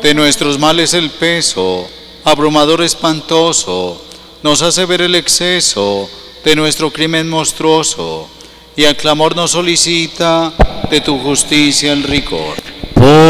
De nuestros males el peso, abrumador espantoso, nos hace ver el exceso de nuestro crimen monstruoso, y al clamor nos solicita de tu justicia el rigor. Por